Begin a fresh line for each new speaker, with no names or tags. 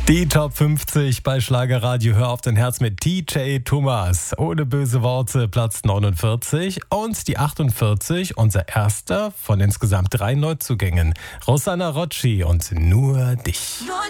Die Top 50 bei Schlagerradio Hör auf dein Herz mit TJ Thomas. Ohne böse Worte, Platz 49. Und die 48, unser erster von insgesamt 3 Neuzugängen. Rosanna Rocci und Nur dich.